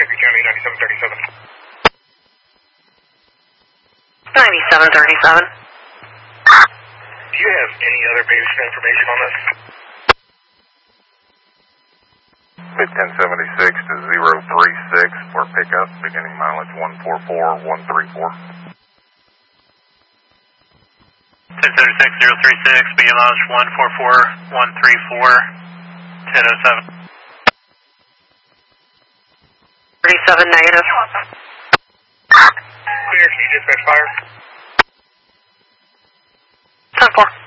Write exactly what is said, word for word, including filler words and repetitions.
Hickory County, ninety-seven thirty-seven. ninety-seven thirty-seven. Do you have any other basic information on this? Mid ten seventy-six to zero three six for pickup, beginning mileage one four four one three four. ten seventy-six zero three six, beginning mileage one four four one three four, ten oh seven. thirty-seven negative. Clear, can you dispatch fire? ten four.